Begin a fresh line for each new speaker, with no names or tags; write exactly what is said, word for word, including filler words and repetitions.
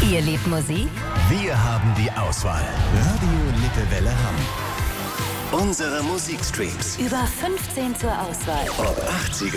Ihr liebt Musik?
Wir haben die Auswahl. Radio Lippewelle Hamm. Unsere Musikstreams.
Über fünfzehn zur Auswahl.
Ob achtziger,